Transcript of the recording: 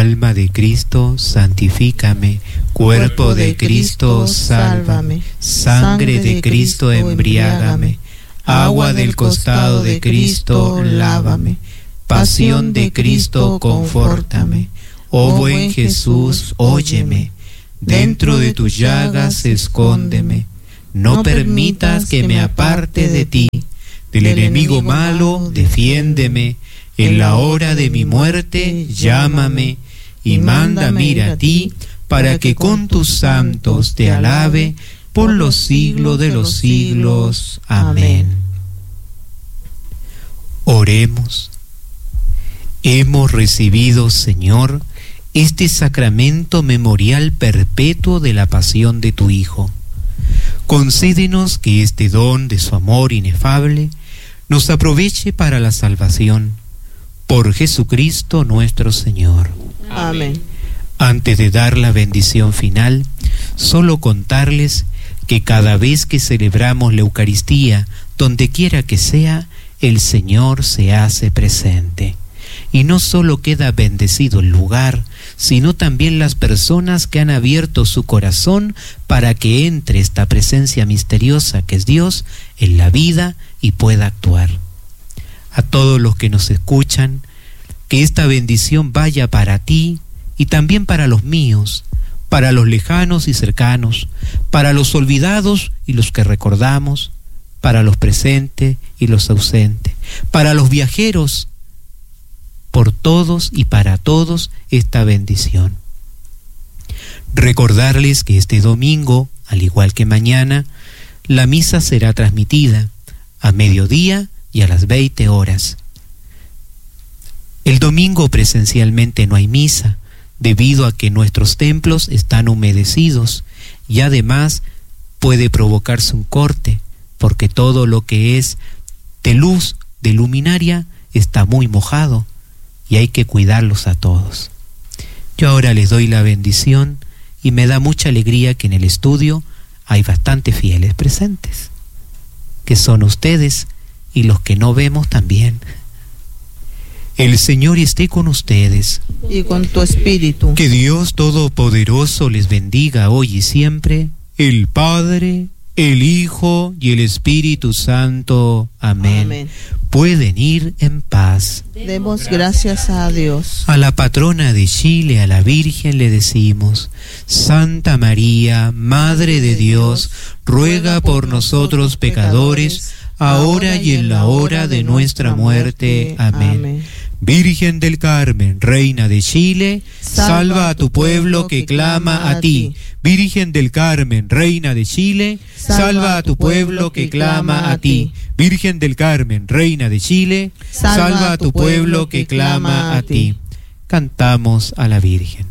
Alma de Cristo, santifícame. Cuerpo de Cristo, sálvame. Sangre de Cristo, embriágame. Agua del costado de Cristo, lávame. Pasión de Cristo, confórtame. Oh buen Jesús, óyeme. Dentro de tus llagas, escóndeme. No permitas que me aparte de ti. Del enemigo malo, defiéndeme. En la hora de mi muerte, llámame. Y mándame ir a ti, para que con tus santos te alabe por los siglos de los siglos. Amén. Oremos. Hemos recibido, Señor, este sacramento memorial perpetuo de la pasión de tu Hijo. Concédenos que este don de su amor inefable nos aproveche para la salvación. Por Jesucristo nuestro Señor. Amén. Antes de dar la bendición final, solo contarles que cada vez que celebramos la Eucaristía, donde quiera que sea, el Señor se hace presente. Y no solo queda bendecido el lugar, sino también las personas que han abierto su corazón para que entre esta presencia misteriosa que es Dios en la vida y pueda actuar. A todos los que nos escuchan, que esta bendición vaya para ti y también para los míos, para los lejanos y cercanos, para los olvidados y los que recordamos, para los presentes y los ausentes, para los viajeros, por todos y para todos esta bendición. Recordarles que este domingo, al igual que mañana, la misa será transmitida a mediodía y a las 20 horas. El domingo presencialmente no hay misa, debido a que nuestros templos están humedecidos y además puede provocarse un corte, porque todo lo que es de luz, de luminaria, está muy mojado y hay que cuidarlos a todos. Yo ahora les doy la bendición y me da mucha alegría que en el estudio hay bastantes fieles presentes, que son ustedes y los que no vemos también. El Señor esté con ustedes. Y con tu espíritu. Que Dios Todopoderoso les bendiga hoy y siempre, el Padre, el Hijo y el Espíritu Santo. Amén. Amén. Pueden ir en paz. Demos gracias a Dios. A la patrona de Chile, a la Virgen, le decimos: Santa María, Madre de Dios, ruega por nosotros pecadores, ahora y en la hora de nuestra muerte. Amén. Virgen del Carmen, Reina de Chile, salva a tu pueblo que clama a ti. Virgen del Carmen, Reina de Chile, salva a tu pueblo que clama a ti. Virgen del Carmen, Reina de Chile, salva a tu pueblo que clama a ti. Cantamos a la Virgen.